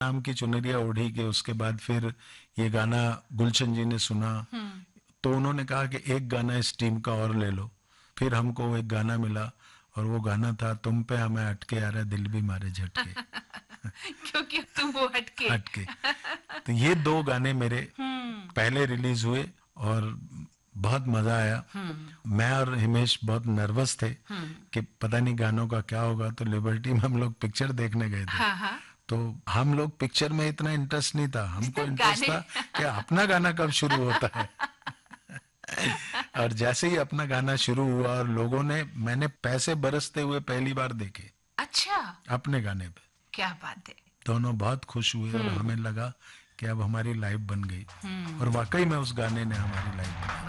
नाम की चुनरिया ओढ़ी के उसके बाद फिर ये गाना गुलशन जी ने सुना, तो उन्होंने कहा कि एक गाना इस टीम का और ले लो। फिर हमको एक गाना मिला और वो गाना था तुम पे हमें अटके आ रहा दिल भी मारे झटके। क्योंकि तुम वो हटके। हटके। तो ये दो गाने मेरे पहले रिलीज हुए और बहुत मजा आया। मैं और हिमेश बहुत नर्वस थे कि पता नहीं गानों का क्या होगा, तो लिबर्टी में हम लोग पिक्चर देखने गए थे। हाँ हाँ। तो हम लोग पिक्चर में इतना इंटरेस्ट नहीं था, हमको इंटरेस्ट गाने। था कि अपना गाना कब शुरू होता है। और जैसे ही अपना गाना शुरू हुआ और लोगों ने, मैंने पैसे बरसते हुए पहली बार देखे अच्छा, अपने गाने पे। क्या बात है। दोनों बहुत खुश हुए और हमें लगा कि अब हमारी लाइफ बन गई। और वाकई में उस गाने ने हमारी लाइफ बनाई।